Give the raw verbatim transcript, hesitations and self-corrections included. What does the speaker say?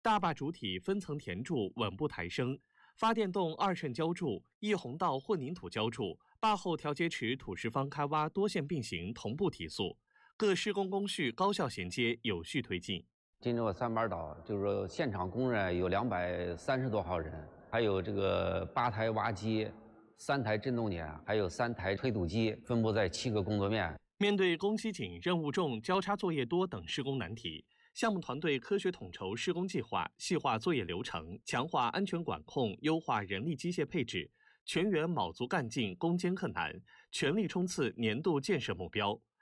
大坝主体分层填筑稳步抬升，发电洞二渗浇筑、溢洪道混凝土浇筑、坝后调节池土石方开挖多线并行同步提速，各施工工序高效衔接，有序推进。 金州三班岛就是说，现场工人有两百三十多号人，还有这个八台挖机、三台震动点，还有三台推土机，分布在七个工作面。 面对工期紧、任务重、交叉作业多等施工难题，项目团队科学统筹施工计划，细化作业流程，强化安全管控，优化人力机械配置，全员卯足干劲攻坚克难，全力冲刺年度建设目标。